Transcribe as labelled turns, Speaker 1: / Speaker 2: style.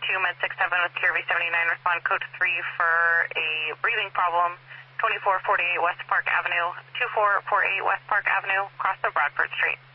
Speaker 1: Med 67 with QRV 79, respond code 3 for a breathing problem, 2448 West Park Avenue, 2448 West Park Avenue, across the Bradford Street.